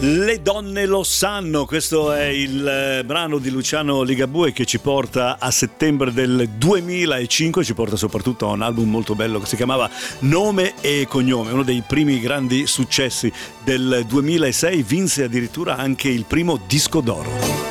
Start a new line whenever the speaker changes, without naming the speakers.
Le donne lo sanno, questo è il brano di Luciano Ligabue che ci porta a settembre del 2005, ci porta soprattutto a un album molto bello che si chiamava Nome e Cognome, uno dei primi grandi successi del 2006, vinse addirittura anche il primo disco d'oro.